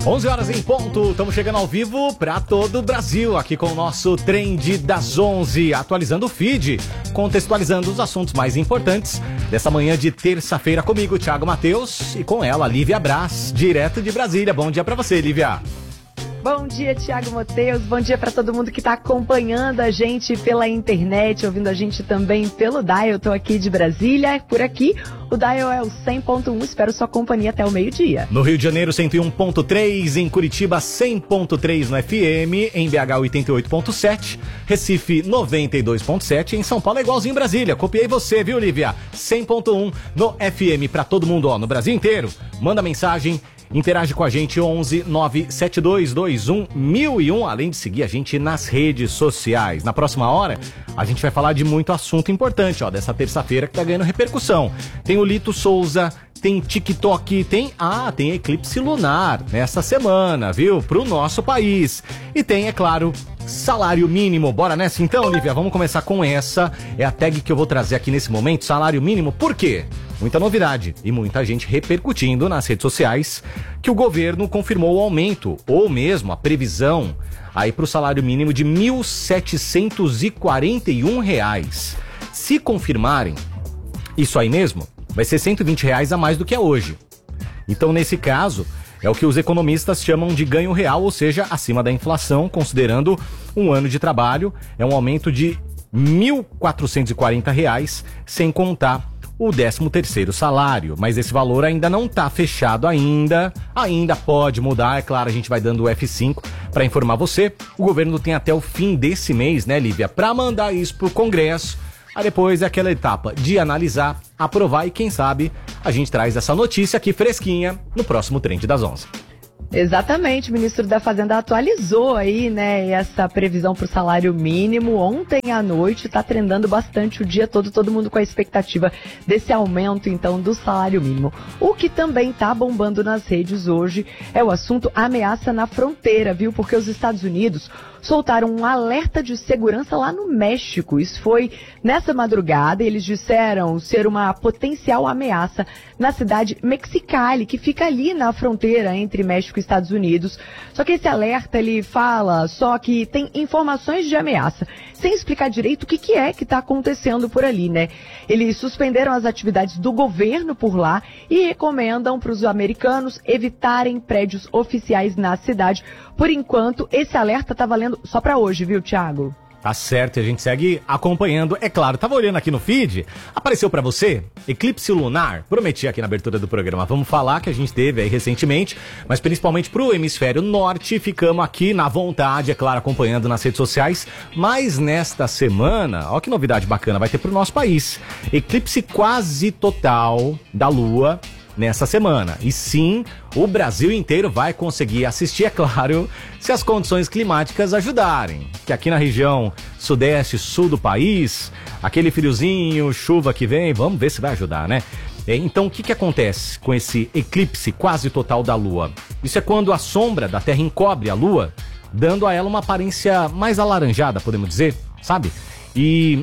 11 horas em ponto, estamos chegando ao vivo para todo o Brasil, aqui com o nosso Trend das 11, atualizando o feed, contextualizando os assuntos mais importantes dessa manhã de terça-feira comigo, Thiago Matheus, e com ela, Lívia Braz, direto de Brasília. Bom dia para você, Lívia. Bom dia, Thiago Matheus. Bom dia para todo mundo que está acompanhando a gente pela internet, ouvindo a gente também pelo Dial. Eu tô aqui de Brasília, por aqui o Dial é o 100.1, espero sua companhia até o meio-dia. No Rio de Janeiro, 101.3, em Curitiba, 100.3 no FM, em BH, 88.7, Recife, 92.7, em São Paulo é igualzinho em Brasília. Copiei você, viu, Lívia? 100.1 no FM para todo mundo, ó, no Brasil inteiro. Manda mensagem. Interage com a gente, 11 97221 1001, além de seguir a gente nas redes sociais. Na próxima hora, a gente vai falar de muito assunto importante, ó, dessa terça-feira que tá ganhando repercussão. Tem o Lito Souza, tem TikTok, tem eclipse lunar nessa semana, viu? Pro nosso país. E tem, é claro, salário mínimo. Bora nessa então, Lívia? Vamos começar com essa. É a tag que eu vou trazer aqui nesse momento, salário mínimo. Por quê? Muita novidade e muita gente repercutindo nas redes sociais que o governo confirmou o aumento, ou mesmo a previsão, aí para o salário mínimo de R$ 1.741. Se confirmarem isso aí mesmo, vai ser R$ 120 a mais do que é hoje. Então, nesse caso, é o que os economistas chamam de ganho real, ou seja, acima da inflação, considerando um ano de trabalho, é um aumento de R$ 1.440, sem contar o 13º salário, mas esse valor ainda não está fechado ainda pode mudar, é claro, a gente vai dando o F5 para informar você. O governo tem até o fim desse mês, né, Lívia, para mandar isso pro Congresso. Aí depois é aquela etapa de analisar, aprovar e quem sabe a gente traz essa notícia aqui fresquinha no próximo Trend das 11. Exatamente, o ministro da Fazenda atualizou aí, né, essa previsão para o salário mínimo ontem à noite, tá trendando bastante o dia todo mundo com a expectativa desse aumento, então, do salário mínimo. O que também tá bombando nas redes hoje é o assunto ameaça na fronteira, viu, porque os Estados Unidos soltaram um alerta de segurança lá no México. Isso foi nessa madrugada, eles disseram ser uma potencial ameaça na cidade Mexicali, que fica ali na fronteira entre México e Estados Unidos. Só que esse alerta, ele fala só que tem informações de ameaça, sem explicar direito o que é que está acontecendo por ali, né? Eles suspenderam as atividades do governo por lá e recomendam para os americanos evitarem prédios oficiais na cidade. Por enquanto, esse alerta está valendo só para hoje, viu, Thiago? Tá certo, a gente segue acompanhando. É claro, tava olhando aqui no feed, apareceu pra você eclipse lunar. Prometi aqui na abertura do programa, vamos falar que a gente teve aí recentemente, mas principalmente pro hemisfério norte, ficamos aqui na vontade, é claro, acompanhando nas redes sociais. Mas nesta semana, ó que novidade bacana, vai ter pro nosso país. Eclipse quase total da Lua nessa semana. E sim, o Brasil inteiro vai conseguir assistir, é claro, se as condições climáticas ajudarem. Que aqui na região sudeste, sul do país, aquele friozinho, chuva que vem, vamos ver se vai ajudar, né? Então, o que acontece com esse eclipse quase total da Lua? Isso é quando a sombra da Terra encobre a Lua, dando a ela uma aparência mais alaranjada, podemos dizer, sabe? E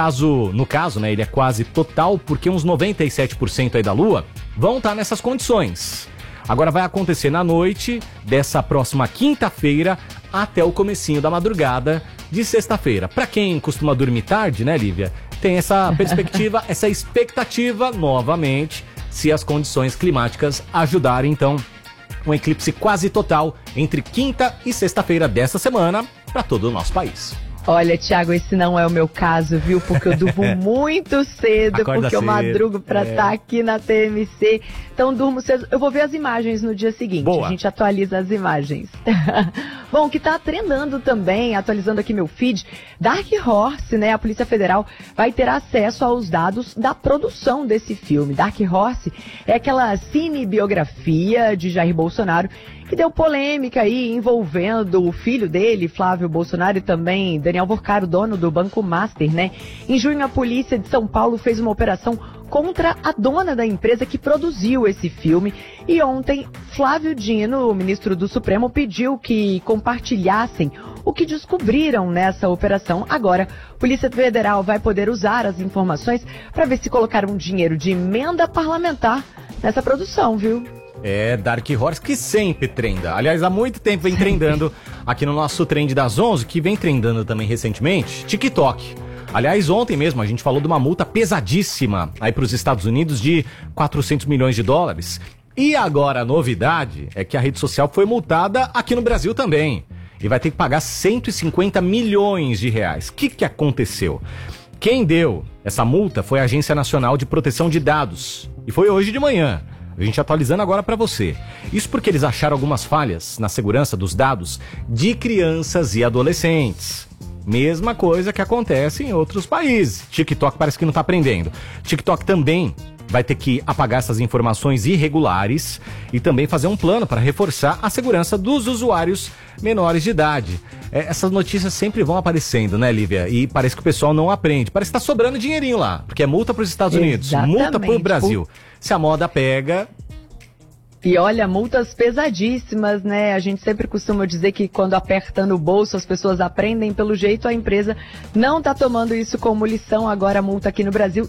no caso, né, ele é quase total, porque uns 97% aí da Lua vão estar nessas condições. Agora vai acontecer na noite dessa próxima quinta-feira até o comecinho da madrugada de sexta-feira. Para quem costuma dormir tarde, né, Lívia? Tem essa perspectiva, essa expectativa novamente, se as condições climáticas ajudarem, então, um eclipse quase total entre quinta e sexta-feira dessa semana para todo o nosso país. Olha, Thiago, esse não é o meu caso, viu? Porque eu durmo muito cedo, Acorda porque cedo, eu madrugo pra estar aqui na TMC. Então, durmo cedo. Eu vou ver as imagens no dia seguinte. Boa. A gente atualiza as imagens. Bom, o que tá trendando também, atualizando aqui meu feed, Dark Horse, né? A Polícia Federal vai ter acesso aos dados da produção desse filme. Dark Horse é aquela cinebiografia de Jair Bolsonaro que deu polêmica aí envolvendo o filho dele, Flávio Bolsonaro, e também Daniel Vorcaro, dono do Banco Master, né? Em junho, a polícia de São Paulo fez uma operação contra a dona da empresa que produziu esse filme. E ontem, Flávio Dino, o ministro do Supremo, pediu que compartilhassem o que descobriram nessa operação. Agora, a Polícia Federal vai poder usar as informações para ver se colocaram dinheiro de emenda parlamentar nessa produção, viu? É, Dark Horse que sempre trenda. Aliás, há muito tempo vem trendando aqui no nosso Trend das 11, que vem trendando também recentemente, TikTok. Aliás, ontem mesmo a gente falou de uma multa pesadíssima aí para os Estados Unidos de 400 milhões de dólares. E agora a novidade é que a rede social foi multada aqui no Brasil também. E vai ter que pagar 150 milhões de reais. O que aconteceu? Quem deu essa multa foi a Agência Nacional de Proteção de Dados. E foi hoje de manhã. A gente atualizando agora para você. Isso porque eles acharam algumas falhas na segurança dos dados de crianças e adolescentes. Mesma coisa que acontece em outros países. TikTok parece que não está aprendendo. TikTok também vai ter que apagar essas informações irregulares e também fazer um plano para reforçar a segurança dos usuários menores de idade. Essas notícias sempre vão aparecendo, né, Lívia? E parece que o pessoal não aprende. Parece que está sobrando dinheirinho lá, porque é multa para os Estados Unidos, multa para o Brasil. Se a moda pega... E olha, multas pesadíssimas, né? A gente sempre costuma dizer que quando aperta no bolso as pessoas aprendem, pelo jeito a empresa não tá tomando isso como lição. Agora a multa aqui no Brasil,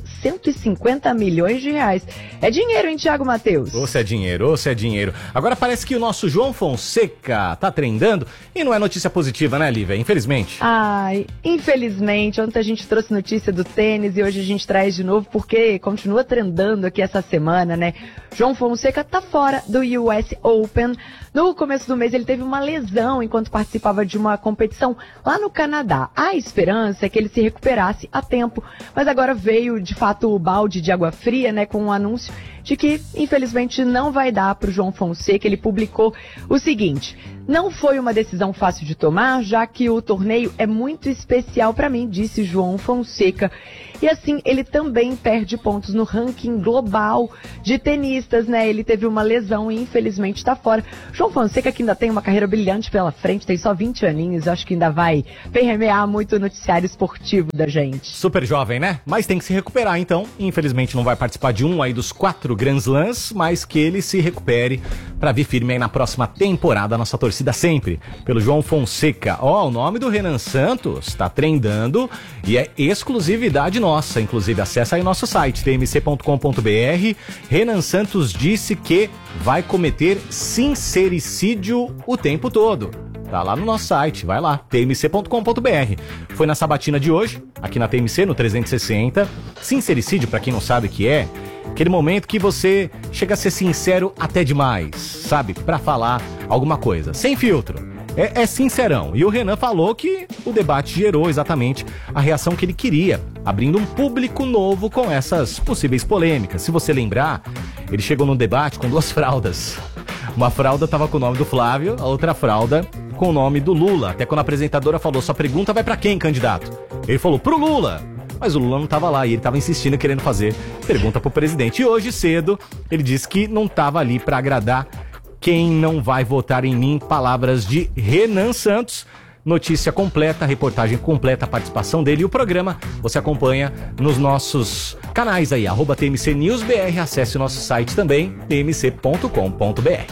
150 milhões de reais. É dinheiro, hein, Thiago Matheus? Ou se é dinheiro, ou se é dinheiro. Agora parece que o nosso João Fonseca tá trendando e não é notícia positiva, né, Lívia? Infelizmente. Ai, infelizmente. Ontem a gente trouxe notícia do tênis e hoje a gente traz de novo porque continua trendando aqui essa semana, né? João Fonseca tá fora do US Open. No começo do mês ele teve uma lesão enquanto participava de uma competição lá no Canadá. A esperança é que ele se recuperasse a tempo, mas agora veio de fato o balde de água fria, né, com um anúncio de que infelizmente não vai dar para o João Fonseca. Ele publicou o seguinte: não foi uma decisão fácil de tomar, já que o torneio é muito especial para mim, disse João Fonseca. E assim, ele também perde pontos no ranking global de tenistas, né? Ele teve uma lesão e infelizmente está fora. João Fonseca, que ainda tem uma carreira brilhante pela frente, tem só 20 aninhos, acho que ainda vai permear muito o noticiário esportivo da gente. Super jovem, né? Mas tem que se recuperar, então. Infelizmente não vai participar de um aí dos 4 Grand Slams, mas que ele se recupere para vir firme aí na próxima temporada. Nossa torcida sempre pelo João Fonseca. Ó, o nome do Renan Santos tá trendando e é exclusividade nossa. Inclusive, acessa aí nosso site, tmc.com.br. Renan Santos disse que vai cometer sincericídio o tempo todo. Tá lá no nosso site, vai lá, tmc.com.br. Foi na sabatina de hoje, aqui na TMC, no 360. Sincericídio, pra quem não sabe o que é, aquele momento que você chega a ser sincero até demais, sabe? Pra falar alguma coisa, sem filtro. É sincerão. E o Renan falou que o debate gerou exatamente a reação que ele queria, abrindo um público novo com essas possíveis polêmicas. Se você lembrar, ele chegou no debate com 2 fraldas. Uma fralda estava com o nome do Flávio, a outra fralda com o nome do Lula. Até quando a apresentadora falou, sua pergunta vai pra quem, candidato? Ele falou, pro Lula. Mas o Lula não estava lá e ele estava insistindo, querendo fazer pergunta pro presidente. E hoje cedo, ele disse que não estava ali para agradar quem não vai votar em mim. Palavras de Renan Santos. Notícia completa, reportagem completa, a participação dele. E o programa você acompanha nos nossos canais aí, @TMCNewsBR. Acesse o nosso site também, tmc.com.br.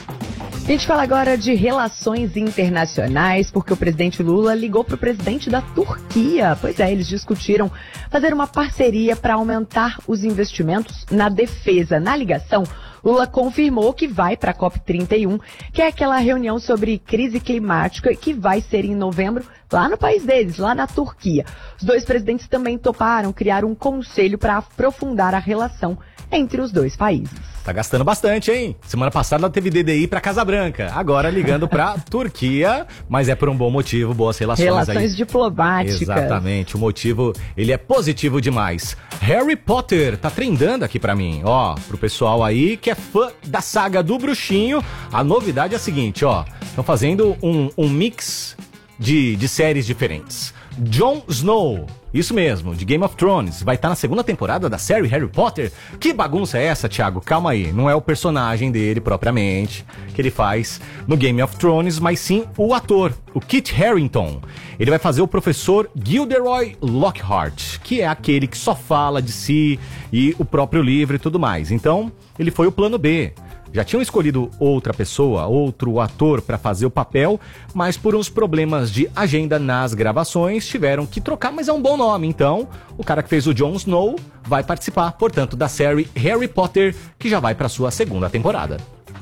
A gente fala agora de relações internacionais, porque o presidente Lula ligou para o presidente da Turquia. Pois é, eles discutiram fazer uma parceria para aumentar os investimentos na defesa. Na ligação, Lula confirmou que vai para a COP31, que é aquela reunião sobre crise climática que vai ser em novembro lá no país deles, lá na Turquia. Os 2 presidentes também toparam criar um conselho para aprofundar a relação entre os 2 países. Tá gastando bastante, hein? Semana passada ela teve DDI pra Casa Branca, agora ligando pra Turquia, mas é por um bom motivo, boas relações aí. Relações diplomáticas. Exatamente, o motivo, ele é positivo demais. Harry Potter tá trendando aqui pra mim, ó, pro pessoal aí que é fã da saga do Bruxinho. A novidade é a seguinte, ó, estão fazendo um mix de séries diferentes. Jon Snow, isso mesmo, de Game of Thrones, vai estar na 2ª temporada da série Harry Potter. Que bagunça é essa, Thiago? Calma aí, não é o personagem dele propriamente que ele faz no Game of Thrones, mas sim o ator, o Kit Harington. Ele vai fazer o professor Gilderoy Lockhart, que é aquele que só fala de si e o próprio livro e tudo mais. Então, ele foi o plano B. Já tinham escolhido outra pessoa, outro ator para fazer o papel, mas por uns problemas de agenda nas gravações tiveram que trocar, mas é um bom nome. Então, o cara que fez o Jon Snow vai participar, portanto, da série Harry Potter, que já vai para sua segunda temporada.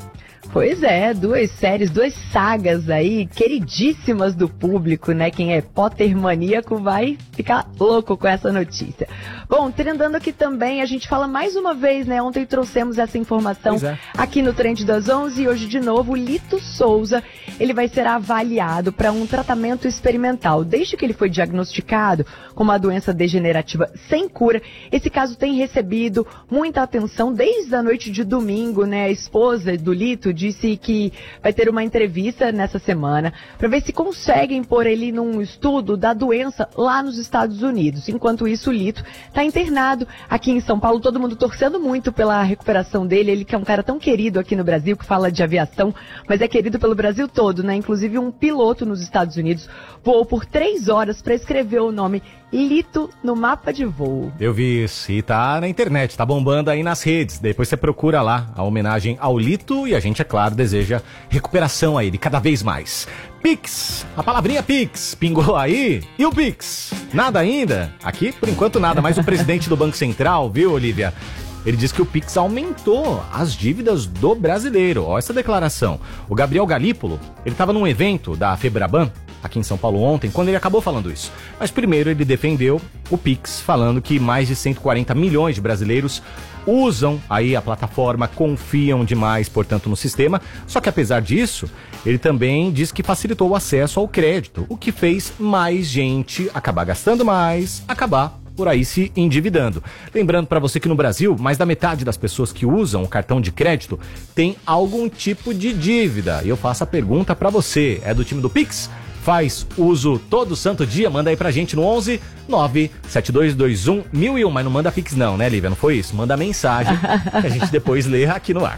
Pois é, 2 séries, 2 sagas aí, queridíssimas do público, né? Quem é Potter maníaco vai ficar louco com essa notícia. Bom, trendando aqui também, a gente fala mais uma vez, né? Ontem trouxemos essa informação aqui no Trend das 11 e hoje de novo, o Lito Souza, ele vai ser avaliado para um tratamento experimental. Desde que ele foi diagnosticado com uma doença degenerativa sem cura, esse caso tem recebido muita atenção desde a noite de domingo, né? A esposa do Lito disse que vai ter uma entrevista nessa semana para ver se conseguem pôr ele num estudo da doença lá nos Estados Unidos. Enquanto isso, o Lito está internado aqui em São Paulo, todo mundo torcendo muito pela recuperação dele. Ele que é um cara tão querido aqui no Brasil, que fala de aviação, mas é querido pelo Brasil todo, né? Inclusive um piloto nos Estados Unidos voou por 3 horas para escrever o nome Lito no mapa de voo. Eu vi isso e tá na internet, tá bombando aí nas redes. Depois você procura lá a homenagem ao Lito e a gente, é claro, deseja recuperação a ele cada vez mais. Pix, a palavrinha Pix, pingou aí? E o Pix? Nada ainda? Aqui, por enquanto, nada. Mas o presidente do Banco Central, viu, Olivia? Ele disse que o Pix aumentou as dívidas do brasileiro. Ó, essa declaração. O Gabriel Galípolo, ele estava num evento da Febraban, aqui em São Paulo ontem, quando ele acabou falando isso. Mas primeiro ele defendeu o Pix, falando que mais de 140 milhões de brasileiros usam aí a plataforma, confiam demais, portanto, no sistema. Só que apesar disso, ele também diz que facilitou o acesso ao crédito, o que fez mais gente acabar gastando mais, acabar por aí se endividando. Lembrando para você que no Brasil, mais da metade das pessoas que usam o cartão de crédito tem algum tipo de dívida. E eu faço a pergunta para você, é do time do Pix? Faz uso todo santo dia? Manda aí pra gente no 11 97221 1001. Mas não manda Pix não, né, Lívia? Não foi isso? Manda mensagem que a gente depois lê aqui no ar.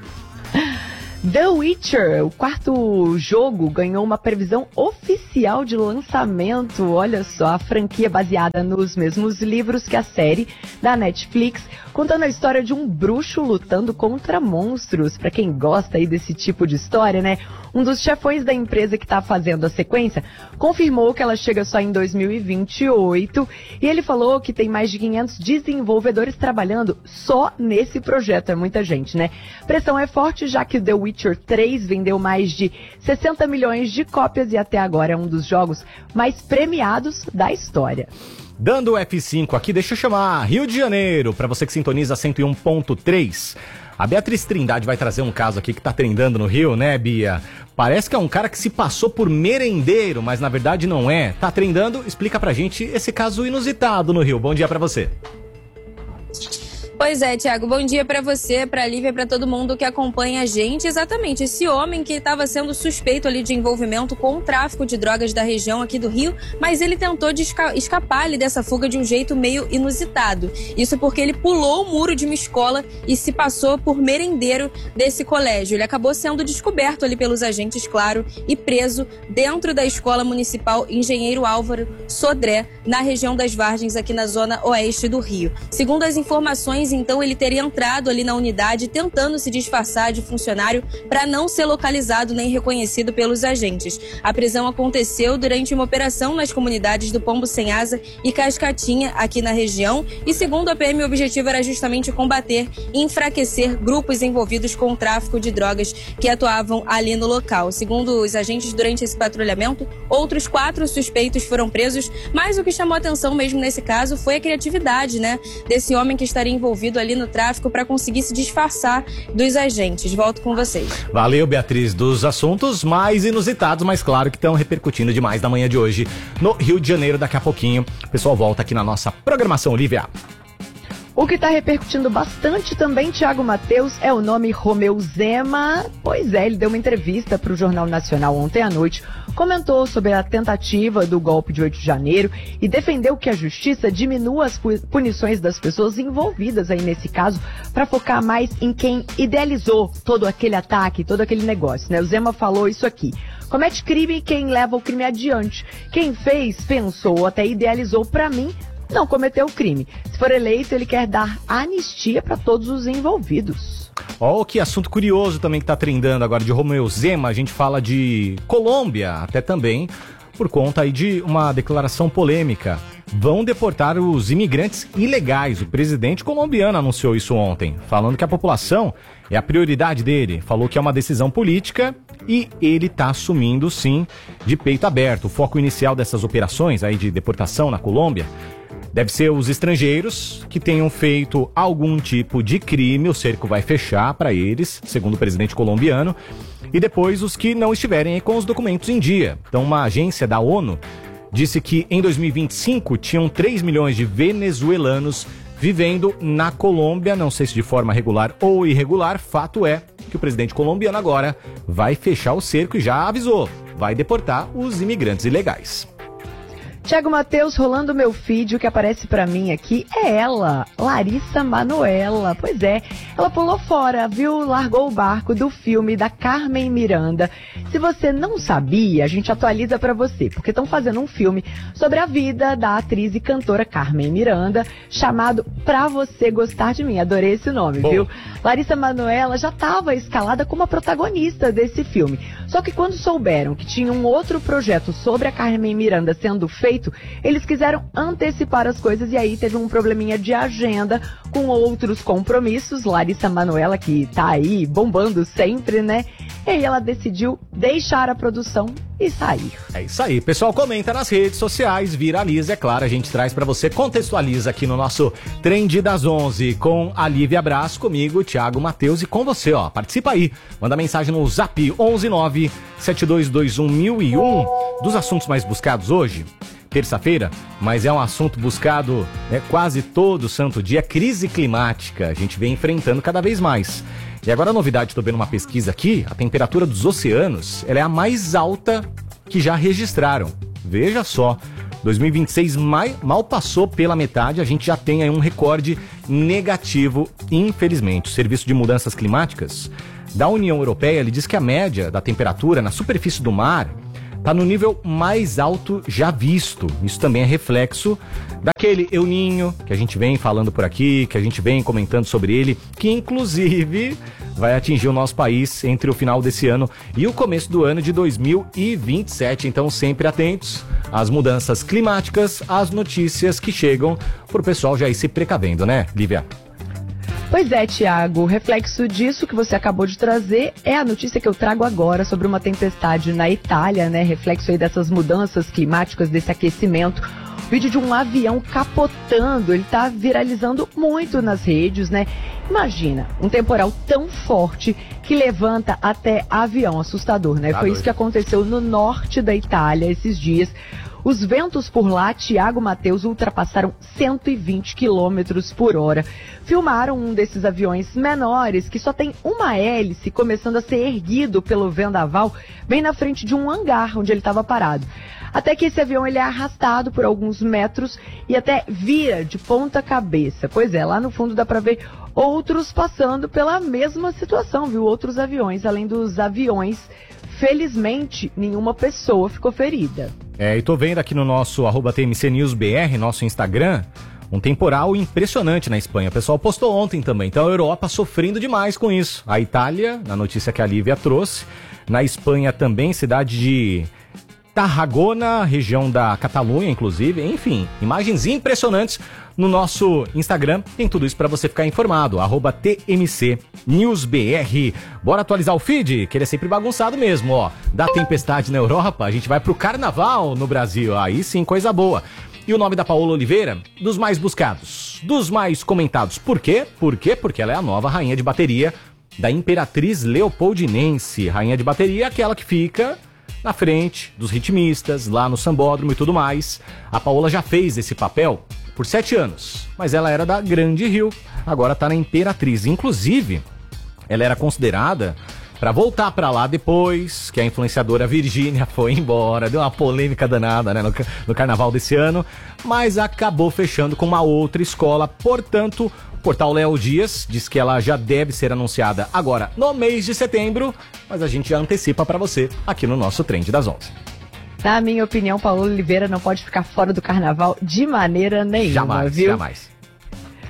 The Witcher, o 4º jogo, ganhou uma previsão oficial de lançamento. Olha só, a franquia baseada nos mesmos livros que a série da Netflix, contando a história de um bruxo lutando contra monstros. Pra quem gosta aí desse tipo de história, né? Um dos chefões da empresa que tá fazendo a sequência confirmou que ela chega só em 2028 e ele falou que tem mais de 500 desenvolvedores trabalhando só nesse projeto. É muita gente, né? Pressão é forte, já que The Witcher 3 vendeu mais de 60 milhões de cópias e até agora é um dos jogos mais premiados da história. Dando o F5 aqui, deixa eu chamar Rio de Janeiro, para você que sintoniza 101.3. A Beatriz Trindade vai trazer um caso aqui que tá trendando no Rio, né, Bia? Parece que é um cara que se passou por merendeiro, mas na verdade não é. Tá trendando? Explica pra gente esse caso inusitado no Rio. Bom dia pra você. Pois é, Thiago, bom dia pra você, pra Lívia, pra todo mundo que acompanha a gente. Exatamente, esse homem que estava sendo suspeito ali de envolvimento com o tráfico de drogas da região aqui do Rio, mas ele tentou escapar ali dessa fuga de um jeito meio inusitado. Isso porque ele pulou o muro de uma escola e se passou por merendeiro desse colégio. Ele acabou sendo descoberto ali pelos agentes, claro, e preso dentro da Escola Municipal Engenheiro Álvaro Sodré, na região das Vargens, aqui na zona oeste do Rio. Segundo as informações, então ele teria entrado ali na unidade tentando se disfarçar de funcionário para não ser localizado nem reconhecido pelos agentes. A prisão aconteceu durante uma operação nas comunidades do Pombo Sem Asa e Cascatinha, aqui na região, e segundo a PM, o objetivo era justamente combater e enfraquecer grupos envolvidos com o tráfico de drogas que atuavam ali no local. Segundo os agentes, durante esse patrulhamento, outros 4 suspeitos foram presos, mas o que chamou atenção mesmo nesse caso foi a criatividade, né, desse homem que estaria envolvido ali no tráfico para conseguir se disfarçar dos agentes. Volto com vocês. Valeu, Beatriz, dos assuntos mais inusitados, mas claro que estão repercutindo demais na manhã de hoje no Rio de Janeiro. Daqui a pouquinho o pessoal volta aqui na nossa programação, Olivia. O que está repercutindo bastante também, Thiago Matheus, é o nome Romeu Zema. Pois é, ele deu uma entrevista para o Jornal Nacional ontem à noite, comentou sobre a tentativa do golpe de 8 de janeiro e defendeu que a justiça diminua as punições das pessoas envolvidas aí nesse caso para focar mais em quem idealizou todo aquele ataque, todo aquele negócio, né? O Zema falou isso aqui: comete crime quem leva o crime adiante. Quem fez, pensou, até idealizou, para mim, não cometeu o crime. Se for eleito, ele quer dar anistia para todos os envolvidos. Ó, que assunto curioso também que tá trendando agora de Romeu Zema. A gente fala de Colômbia, até também por conta aí de uma declaração polêmica. Vão deportar os imigrantes ilegais. O presidente colombiano anunciou isso ontem, falando que a população é a prioridade dele. Falou que é uma decisão política e ele tá assumindo, sim, de peito aberto. O foco inicial dessas operações aí de deportação na Colômbia deve ser os estrangeiros que tenham feito algum tipo de crime. O cerco vai fechar para eles, segundo o presidente colombiano. E depois os que não estiverem com os documentos em dia. Então, uma agência da ONU disse que em 2025 tinham 3 milhões de venezuelanos vivendo na Colômbia. Não sei se de forma regular ou irregular. Fato é que o presidente colombiano agora vai fechar o cerco e já avisou. Vai deportar os imigrantes ilegais. Thiago Matheus, rolando meu feed, o que aparece pra mim aqui é ela, Larissa Manoela. Pois é, ela pulou fora, viu? Largou o barco do filme da Carmen Miranda. Se você não sabia, a gente atualiza pra você, porque estão fazendo um filme sobre a vida da atriz e cantora Carmen Miranda, chamado Pra Você Gostar de Mim. Adorei esse nome, bom, viu? Larissa Manoela já estava escalada como a protagonista desse filme. Só que quando souberam que tinha um outro projeto sobre a Carmen Miranda sendo feito, eles quiseram antecipar as coisas e aí teve um probleminha de agenda com outros compromissos. Larissa Manoela, que tá aí bombando sempre, né? E aí ela decidiu deixar a produção e sair. É isso aí, pessoal, comenta nas redes sociais, viraliza, é claro, a gente traz pra você, contextualiza aqui no nosso Trend das 11 com a Lívia Brás, comigo, Thiago Matheus, e com você, ó, participa aí, manda mensagem no Zap 11972211001. Dos assuntos mais buscados hoje, terça-feira, mas é um assunto buscado, né, quase todo santo dia, crise climática. A gente vem enfrentando cada vez mais. E agora a novidade, estou vendo uma pesquisa aqui, a temperatura dos oceanos, ela é a mais alta que já registraram. Veja só, 2026 mal passou pela metade, a gente já tem aí um recorde negativo, infelizmente. O Serviço de Mudanças Climáticas da União Europeia, ele diz que a média da temperatura na superfície do mar está no nível mais alto já visto. Isso também é reflexo daquele El Niño que a gente vem falando por aqui, que a gente vem comentando sobre ele, que inclusive vai atingir o nosso país entre o final desse ano e o começo do ano de 2027. Então, sempre atentos às mudanças climáticas, às notícias que chegam, para o pessoal já ir se precavendo, né, Lívia? Pois é, Thiago, o reflexo disso que você acabou de trazer é a notícia que eu trago agora sobre uma tempestade na Itália, né? Reflexo aí dessas mudanças climáticas, desse aquecimento. O vídeo de um avião capotando, ele tá viralizando muito nas redes, né? Imagina, um temporal tão forte que levanta até avião, assustador, né? Foi isso que aconteceu no norte da Itália esses dias. Os ventos por lá, Thiago Matheus, ultrapassaram 120 km por hora. Filmaram um desses aviões menores que só tem uma hélice começando a ser erguido pelo vendaval bem na frente de um hangar onde ele estava parado. Até que esse avião ele é arrastado por alguns metros e até vira de ponta cabeça. Pois é, lá no fundo dá para ver outros passando pela mesma situação, viu? Outros aviões, além dos aviões. Felizmente, nenhuma pessoa ficou ferida. E tô vendo aqui no nosso @TMCNewsBR, nosso Instagram, um temporal impressionante na Espanha. O pessoal postou ontem também. Então a Europa sofrendo demais com isso. A Itália, na notícia que a Lívia trouxe. Na Espanha também, cidade de Tarragona, região da Catalunha, inclusive. Enfim, imagens impressionantes no nosso Instagram. Tem tudo isso para você ficar informado. @TMCNewsBR. Bora atualizar o feed, que ele é sempre bagunçado mesmo, ó. Da tempestade na Europa, a gente vai pro carnaval no Brasil. Aí sim, coisa boa. E o nome da Paola Oliveira, dos mais buscados, dos mais comentados. Por quê? Porque ela é a nova rainha de bateria da Imperatriz Leopoldinense. Rainha de bateria, aquela que fica na frente dos ritmistas, lá no sambódromo e tudo mais. A Paola já fez esse papel por 7 anos, mas ela era da Grande Rio, agora tá na Imperatriz. Inclusive, ela era considerada para voltar para lá depois que a influenciadora Virgínia foi embora. Deu uma polêmica danada, né, no carnaval desse ano, mas acabou fechando com uma outra escola. Portanto, o portal Léo Dias diz que ela já deve ser anunciada agora no mês de setembro, mas a gente já antecipa para você aqui no nosso Trend das 11. Na minha opinião, Paola Oliveira não pode ficar fora do carnaval de maneira nenhuma, jamais, viu? Jamais.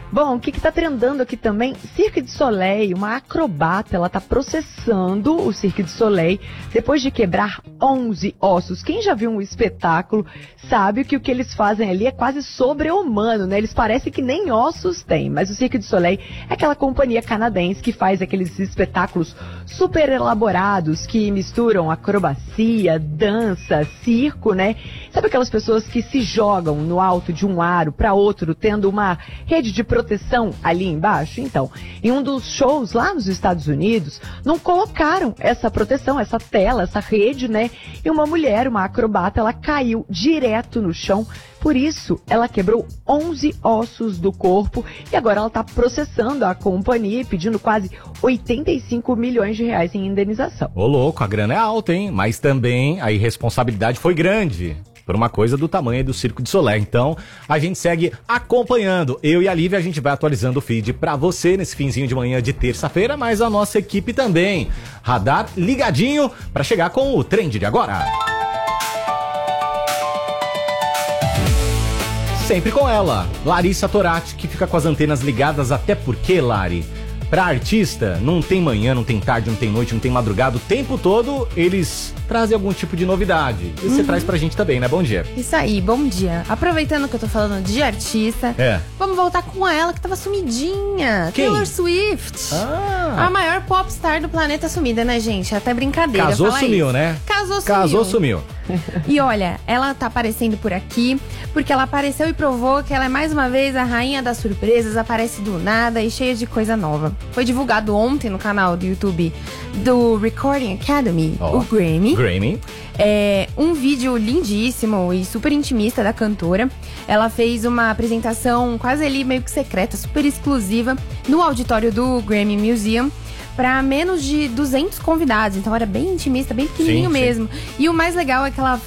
Bom, o que tá trendando aqui também? Cirque du Soleil, uma acrobata, ela tá processando o Cirque du Soleil depois de quebrar 11 ossos. Quem já viu um espetáculo sabe que o que eles fazem ali é quase sobre-humano, né? Eles parecem que nem ossos têm, mas o Cirque du Soleil é aquela companhia canadense que faz aqueles espetáculos super elaborados que misturam acrobacia, dança, circo, né? Sabe aquelas pessoas que se jogam no alto de um aro para outro, tendo uma rede de proteção ali embaixo? Então, em um dos shows lá nos Estados Unidos, não colocaram essa proteção, essa tela, essa rede, né? E uma mulher, uma acrobata, ela caiu direto no chão. Por isso, ela quebrou 11 ossos do corpo e agora ela está processando a companhia e pedindo quase 85 milhões de reais em indenização. Ô louco, a grana é alta, hein? Mas também a irresponsabilidade foi grande por uma coisa do tamanho do Cirque du Soleil. Então, a gente segue acompanhando. Eu e a Lívia, a gente vai atualizando o feed pra você nesse finzinho de manhã de terça-feira, mas a nossa equipe também. Radar ligadinho pra chegar com o trend de agora. Sempre com ela, Larissa Torati, que fica com as antenas ligadas, até porque, Lari, pra artista, não tem manhã, não tem tarde, não tem noite, não tem madrugada, o tempo todo eles trazem algum tipo de novidade. E você traz pra gente também, né? Bom dia. Isso aí, bom dia. Aproveitando que eu tô falando de artista, vamos voltar com ela, que tava sumidinha. Quem? Taylor Swift. A maior popstar do planeta sumida, né, gente? Até brincadeira. Casou, sumiu, né? Casou, sumiu. E olha, ela tá aparecendo por aqui porque ela apareceu e provou que ela é mais uma vez a rainha das surpresas, aparece do nada e cheia de coisa nova. Foi divulgado ontem no canal do YouTube do Recording Academy, o Grammy. É um vídeo lindíssimo e super intimista da cantora. Ela fez uma apresentação quase ali meio que secreta, super exclusiva, no auditório do Grammy Museum, para menos de 200 convidados. Então era bem intimista, bem pequenininho mesmo. E o mais legal é que ela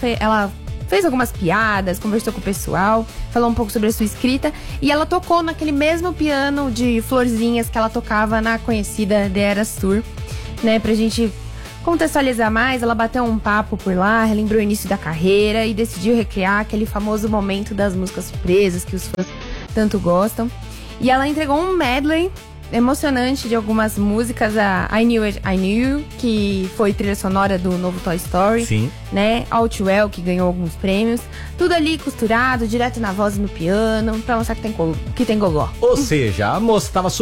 fez algumas piadas, conversou com o pessoal, falou um pouco sobre a sua escrita. E ela tocou naquele mesmo piano de florzinhas que ela tocava na conhecida The Eras Tour, né? Pra gente contextualizar mais, ela bateu um papo por lá, relembrou o início da carreira e decidiu recriar aquele famoso momento das músicas surpresas que os fãs tanto gostam. E ela entregou um medley emocionante de algumas músicas, a I Knew It, I Knew You, que foi trilha sonora do novo Toy Story. Sim. Né? All Too Well, que ganhou alguns prêmios. Tudo ali costurado, direto na voz e no piano, pra mostrar que tem gogó. Ou seja, a moça tava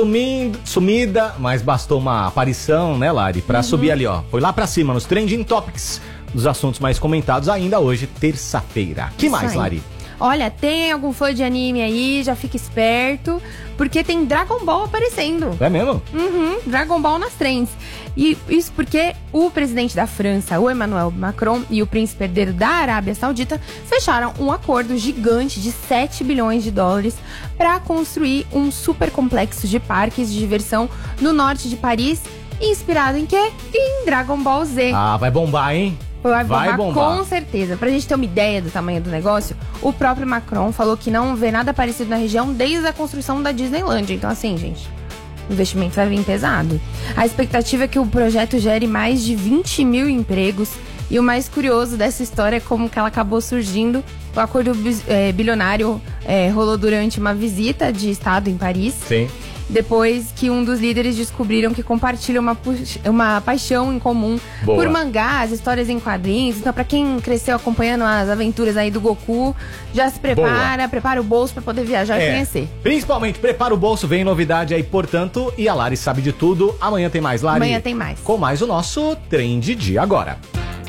sumida, mas bastou uma aparição, né, Lari, pra subir ali, ó. Foi lá pra cima, nos Trending Topics, dos assuntos mais comentados ainda hoje, terça-feira. Que mais, Lari? Olha, tem algum fã de anime aí, já fica esperto, porque tem Dragon Ball aparecendo. É mesmo? Dragon Ball nas trends. E isso porque o presidente da França, o Emmanuel Macron, e o príncipe herdeiro da Arábia Saudita fecharam um acordo gigante de 7 bilhões de dólares para construir um super complexo de parques de diversão no norte de Paris, inspirado em quê? Em Dragon Ball Z. Ah, vai bombar, hein? Vai bombar, com certeza. Pra gente ter uma ideia do tamanho do negócio, o próprio Macron falou que não vê nada parecido na região desde a construção da Disneylandia. Então assim, gente, o investimento vai vir pesado. A expectativa é que o projeto gere mais de 20 mil empregos. E o mais curioso dessa história é como que ela acabou surgindo. O acordo bilionário rolou durante uma visita de estado em Paris. Sim. Depois que um dos líderes descobriram que compartilha uma paixão em comum por mangás, histórias em quadrinhos. Então, pra quem cresceu acompanhando as aventuras aí do Goku, já se prepara o bolso pra poder viajar e conhecer. Principalmente, prepara o bolso, vem novidade aí, portanto. E a Lari sabe de tudo. Amanhã tem mais, Lari. Amanhã tem mais. Com mais o nosso Trend de Agora.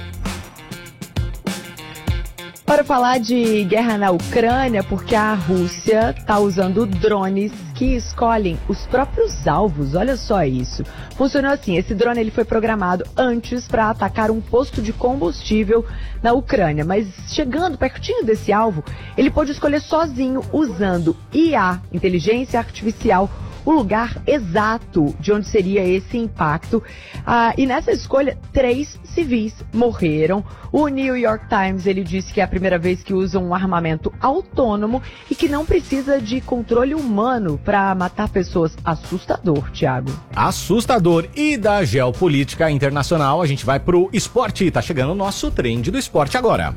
Para falar de guerra na Ucrânia, porque a Rússia está usando drones que escolhem os próprios alvos. Olha só isso. Funcionou assim, esse drone ele foi programado antes para atacar um posto de combustível na Ucrânia, mas chegando pertinho desse alvo, ele pôde escolher sozinho, usando IA, inteligência artificial, o lugar exato de onde seria esse impacto. E nessa escolha, 3 civis morreram. O New York Times, ele disse que é a primeira vez que usa um armamento autônomo e que não precisa de controle humano para matar pessoas. Assustador, Thiago. Assustador. E da geopolítica internacional, a gente vai pro esporte. Tá chegando o nosso trend do esporte agora.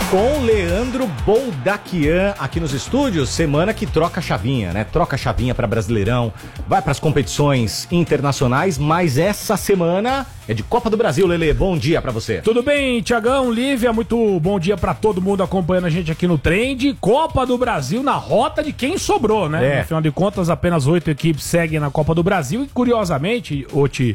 Com Leandro Boldaquian aqui nos estúdios, semana que troca a chavinha, né? Troca a chavinha para Brasileirão, vai para as competições internacionais, mas essa semana é de Copa do Brasil, Lelê. Bom dia para você. Tudo bem, Tiagão, Lívia, muito bom dia para todo mundo acompanhando a gente aqui no Trend. Copa do Brasil na rota de quem sobrou, né? No final de contas, apenas 8 equipes seguem na Copa do Brasil e, curiosamente, Oti,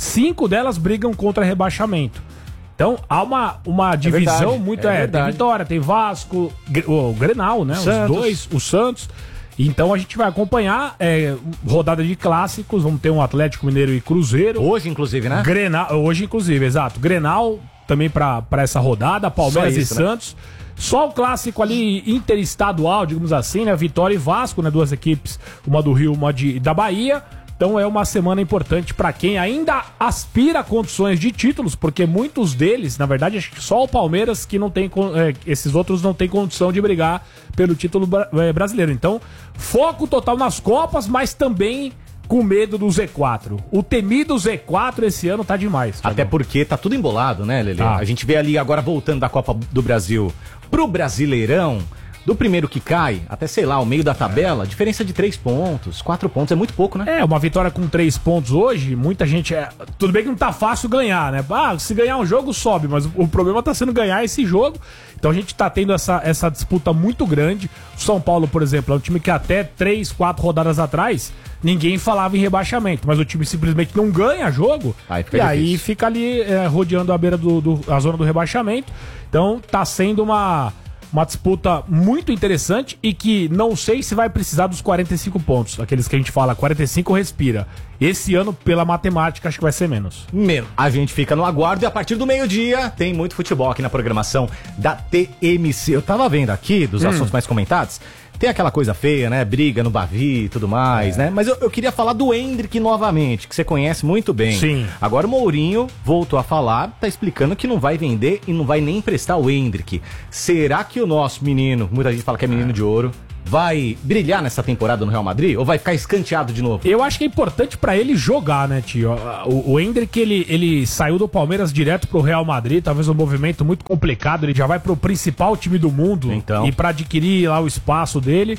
5 delas brigam contra rebaixamento. Então, há uma divisão muito... tem Vitória, tem Vasco, o Grenal, né? Os dois, o Santos. Então, a gente vai acompanhar rodada de clássicos. Vamos ter um Atlético Mineiro e Cruzeiro. Hoje, inclusive, né? Hoje, inclusive, exato. Grenal também para essa rodada. Palmeiras e Santos. Né? Só o clássico ali interestadual, digamos assim, né? Vitória e Vasco, né? Duas equipes, uma do Rio, uma da Bahia. Então é uma semana importante para quem ainda aspira a condições de títulos, porque muitos deles, na verdade, acho que só o Palmeiras que não tem, esses outros não tem condição de brigar pelo título brasileiro. Então, foco total nas Copas, mas também com medo do Z4. O temido Z4 esse ano tá demais. Até porque tá tudo embolado, né, Lelê? A gente vê ali agora voltando da Copa do Brasil pro Brasileirão. Do primeiro que cai, até, sei lá, o meio da tabela, diferença de 3 pontos, 4 pontos, é muito pouco, né? Uma vitória com 3 pontos hoje, muita gente... Tudo bem que não tá fácil ganhar, né? Se ganhar um jogo, sobe, mas o problema tá sendo ganhar esse jogo. Então a gente tá tendo essa disputa muito grande. O São Paulo, por exemplo, é um time que até 3, 4 rodadas atrás, ninguém falava em rebaixamento, mas o time simplesmente não ganha jogo, aí fica ali rodeando a beira a zona do rebaixamento. Então tá sendo uma disputa muito interessante e que não sei se vai precisar dos 45 pontos. Aqueles que a gente fala, 45 respira. Esse ano, pela matemática, acho que vai ser menos. A gente fica no aguardo e a partir do meio-dia tem muito futebol aqui na programação da TMC. Eu tava vendo aqui, dos assuntos mais comentados, tem aquela coisa feia, né? Briga no Bavi e tudo mais, né? Mas eu queria falar do Endrick novamente, que você conhece muito bem. Sim. Agora o Mourinho voltou a falar, tá explicando que não vai vender e não vai nem emprestar o Endrick. Será que o nosso menino, muita gente fala que é menino de ouro, vai brilhar nessa temporada no Real Madrid ou vai ficar escanteado de novo? Eu acho que é importante pra ele jogar, né, tio? O Endrick, ele saiu do Palmeiras direto pro Real Madrid, talvez um movimento muito complicado, ele já vai pro principal time do mundo e pra adquirir lá o espaço dele.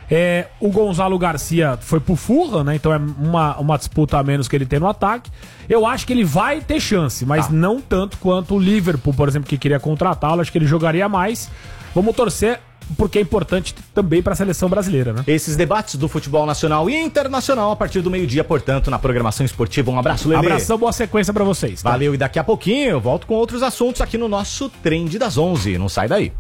O Gonzalo Garcia foi pro Fulham, né? Então é uma disputa a menos que ele tem no ataque. Eu acho que ele vai ter chance, mas não tanto quanto o Liverpool, por exemplo, que queria contratá-lo. Acho que ele jogaria mais. Vamos torcer, porque é importante também para a seleção brasileira, né? Esses debates do futebol nacional e internacional a partir do meio-dia, portanto, na programação esportiva. Um abraço, Lelê. Abração, boa sequência para vocês. Tá? Valeu, e daqui a pouquinho eu volto com outros assuntos aqui no nosso Trend das 11. Não sai daí.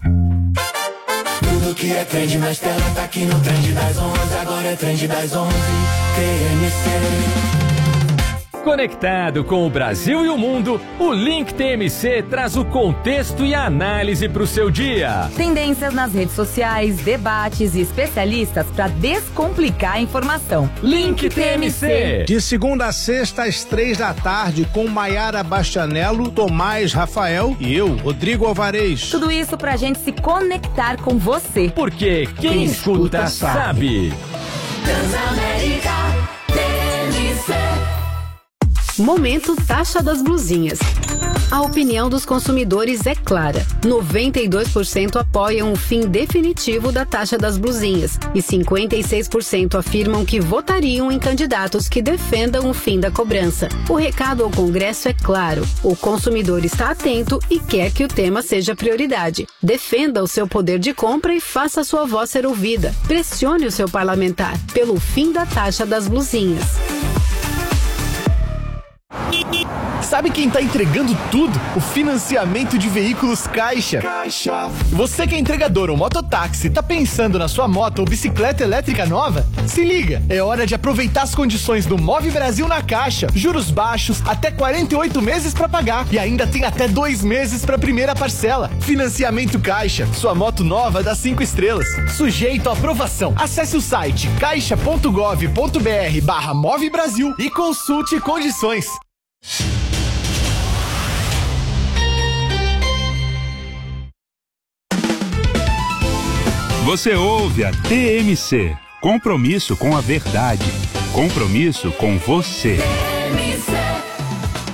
Tudo que é trend na tela tá aqui no Trend das 11. Agora é Trend das 11. TMC. Conectado com o Brasil e o mundo, o Link TMC traz o contexto e a análise para o seu dia. Tendências nas redes sociais, debates e especialistas para descomplicar a informação. Link TMC. De segunda a sexta, às 3 da tarde, com Maiara Bastianello, Tomás Rafael e eu, Rodrigo Alvarez. Tudo isso pra gente se conectar com você. Porque quem escuta sabe. Transamérica TMC. Momento Taxa das Blusinhas. A opinião dos consumidores é clara. 92% apoiam o fim definitivo da taxa das blusinhas e 56% afirmam que votariam em candidatos que defendam o fim da cobrança. O recado ao Congresso é claro. O consumidor está atento e quer que o tema seja prioridade. Defenda o seu poder de compra e faça sua voz ser ouvida. Pressione o seu parlamentar pelo fim da taxa das blusinhas. Sabe quem tá entregando tudo? O financiamento de veículos Caixa. Você que é entregador ou mototáxi, tá pensando na sua moto ou bicicleta elétrica nova? Se liga, é hora de aproveitar as condições do Move Brasil na Caixa. Juros baixos, até 48 meses pra pagar e ainda tem até 2 meses pra primeira parcela. Financiamento Caixa, sua moto nova dá 5 estrelas. Sujeito à aprovação. Acesse o site caixa.gov.br/Move Brasil e consulte condições. Você ouve a TMC. Compromisso com a verdade. Compromisso com você.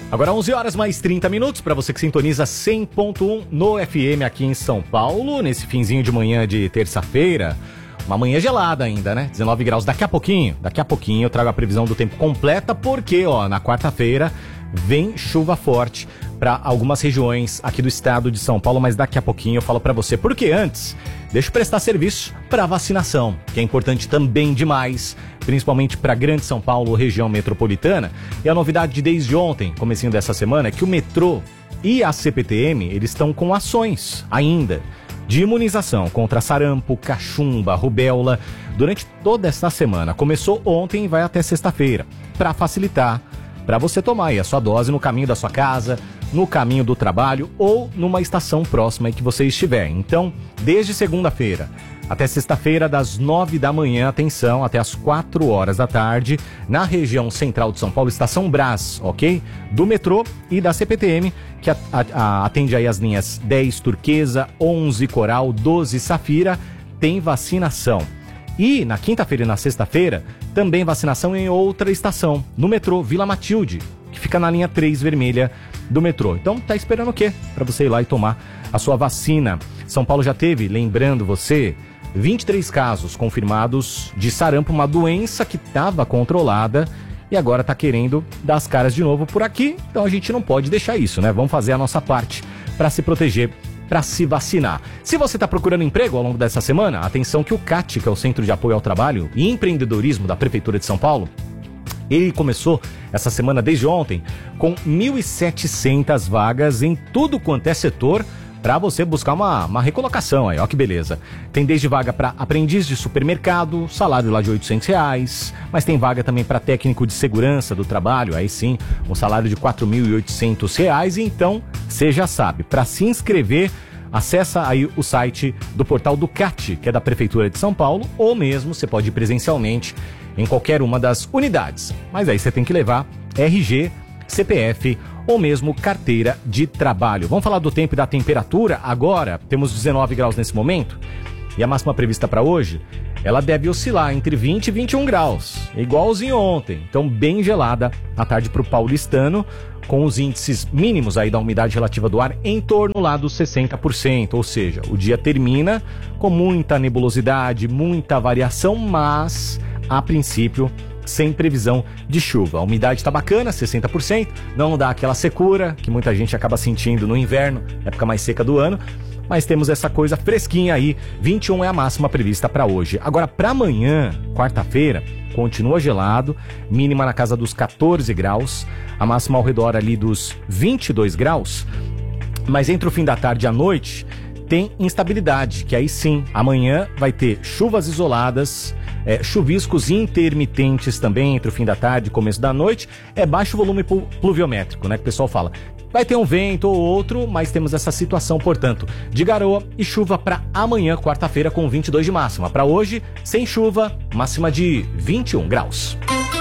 Agora 11 horas mais 30 minutos para você que sintoniza 100.1 no FM aqui em São Paulo, nesse finzinho de manhã de terça-feira. Uma manhã gelada ainda, né? 19 graus. Daqui a pouquinho eu trago a previsão do tempo completa, porque, na quarta-feira vem chuva forte para algumas regiões aqui do estado de São Paulo, mas daqui a pouquinho eu falo para você. Porque antes, deixa eu prestar serviço para vacinação, que é importante também demais, principalmente para Grande São Paulo, região metropolitana. E a novidade desde ontem, comecinho dessa semana, é que o metrô e a CPTM, eles estão com ações ainda de imunização contra sarampo, cachumba, rubéola, durante toda esta semana. Começou ontem e vai até sexta-feira, para facilitar, para você tomar aí a sua dose no caminho da sua casa, no caminho do trabalho ou numa estação próxima aí que você estiver. Então, desde segunda-feira até sexta-feira, das 9 da manhã, atenção, até as 4 horas da tarde, na região central de São Paulo, Estação Brás, ok? Do metrô e da CPTM, que atende aí as linhas 10 Turquesa, 11 Coral, 12 Safira, tem vacinação. E na quinta-feira e na sexta-feira, também vacinação em outra estação, no metrô Vila Matilde, que fica na linha 3 vermelha do metrô. Então, tá esperando o quê? Para você ir lá e tomar a sua vacina. São Paulo já teve, lembrando você, 23 casos confirmados de sarampo, uma doença que estava controlada e agora está querendo dar as caras de novo por aqui. Então a gente não pode deixar isso, né? Vamos fazer a nossa parte para se proteger, para se vacinar. Se você está procurando emprego ao longo dessa semana, atenção que o CAT, que é o Centro de Apoio ao Trabalho e Empreendedorismo da Prefeitura de São Paulo, ele começou essa semana desde ontem com 1.700 vagas em tudo quanto é setor, para você buscar uma recolocação aí, ó que beleza. Tem desde vaga para aprendiz de supermercado, salário lá de R$800, mas tem vaga também para técnico de segurança do trabalho, aí sim, um salário de R$4.800. Então, você já sabe, para se inscrever, acessa aí o site do portal do CAT, que é da Prefeitura de São Paulo, ou mesmo você pode ir presencialmente em qualquer uma das unidades. Mas aí você tem que levar RG, CPF ou mesmo carteira de trabalho. Vamos falar do tempo e da temperatura agora. Temos 19 graus nesse momento e a máxima prevista para hoje, ela deve oscilar entre 20 e 21 graus, igualzinho ontem. Então bem gelada à tarde para o paulistano, com os índices mínimos aí da umidade relativa do ar em torno lá dos 60%, ou seja, o dia termina com muita nebulosidade, muita variação, mas a princípio sem previsão de chuva. A umidade está bacana, 60%, não dá aquela secura que muita gente acaba sentindo no inverno, época mais seca do ano, mas temos essa coisa fresquinha aí. 21 é a máxima prevista para hoje. Agora, para amanhã, quarta-feira, continua gelado, mínima na casa dos 14 graus, a máxima ao redor ali dos 22 graus, mas entre o fim da tarde e a noite tem instabilidade, que aí sim, amanhã vai ter chuvas isoladas, chuviscos intermitentes também entre o fim da tarde e começo da noite. É baixo volume pluviométrico, né, que o pessoal fala. Vai ter um vento ou outro, mas temos essa situação, portanto, de garoa e chuva para amanhã, quarta-feira, com 22 de máxima. Para hoje, sem chuva, máxima de 21 graus.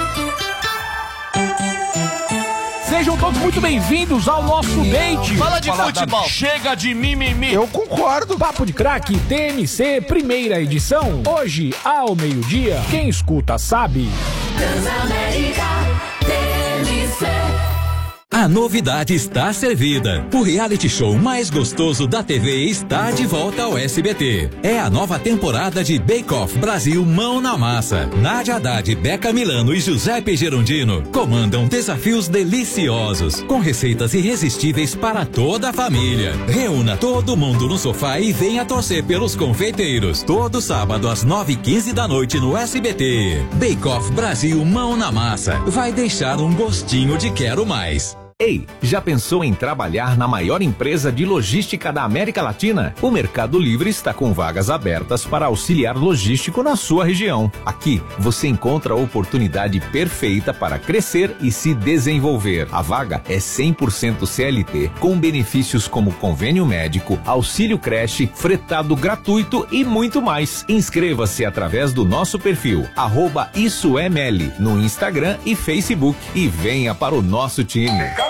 Sejam todos muito bem-vindos ao nosso date. Fala de futebol. Chega de mimimi. Eu concordo. Papo de Craque TMC, primeira edição. Hoje, ao meio-dia. Quem escuta sabe. Transamérica TMC. A novidade está servida. O reality show mais gostoso da TV está de volta ao SBT. É a nova temporada de Bake Off Brasil Mão na Massa. Nádia Haddad, Beca Milano e Giuseppe Gerondino comandam desafios deliciosos, com receitas irresistíveis para toda a família. Reúna todo mundo no sofá e venha torcer pelos confeiteiros. Todo sábado às 9h15 da noite no SBT. Bake Off Brasil Mão na Massa. Vai deixar um gostinho de quero mais. Ei, já pensou em trabalhar na maior empresa de logística da América Latina? O Mercado Livre está com vagas abertas para auxiliar logístico na sua região. Aqui, você encontra a oportunidade perfeita para crescer e se desenvolver. A vaga é 100% CLT, com benefícios como convênio médico, auxílio creche, fretado gratuito e muito mais. Inscreva-se através do nosso perfil, @IssoEML, no Instagram e Facebook e venha para o nosso time.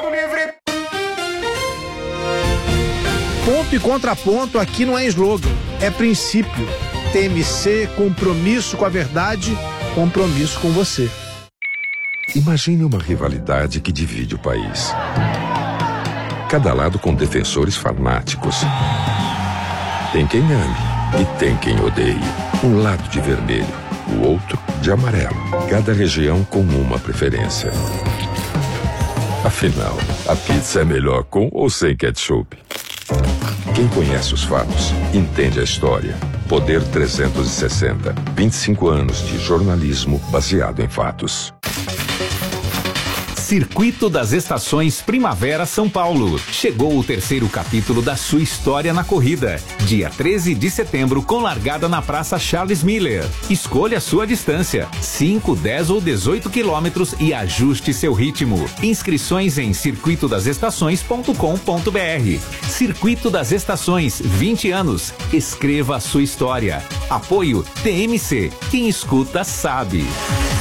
Ponto e contraponto aqui não é slogan, é princípio. TMC, compromisso com a verdade, compromisso com você. Imagine uma rivalidade que divide o país. Cada lado com defensores fanáticos. Tem quem ame e tem quem odeie. Um lado de vermelho, o outro de amarelo. Cada região com uma preferência. Afinal, a pizza é melhor com ou sem ketchup? Quem conhece os fatos, entende a história. Poder 360. 25 anos de jornalismo baseado em fatos. Circuito das Estações Primavera São Paulo. Chegou o terceiro capítulo da sua história na corrida. Dia 13 de setembro, com largada na Praça Charles Miller. Escolha sua distância, 5, 10 ou 18 quilômetros e ajuste seu ritmo. Inscrições em circuitodasestações.com.br. Circuito das Estações, 20 anos. Escreva a sua história. Apoio TMC. Quem escuta sabe.